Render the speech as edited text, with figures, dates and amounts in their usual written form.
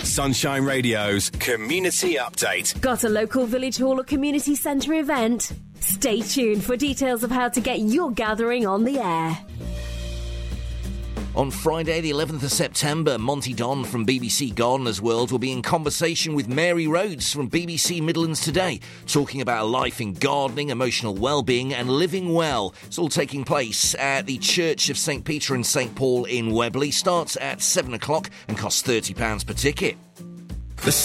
Sunshine Radio's Community Update. Got a local village hall or community centre event? Stay tuned for details of how to get your gathering on the air. On Friday, the 11th of September, Monty Don from BBC Gardener's World will be in conversation with Mary Rhodes from BBC Midlands Today, talking about a life in gardening, emotional well-being and living well. It's all taking place at the Church of St Peter and St Paul in Webley. Starts at 7 o'clock and costs £30 per ticket.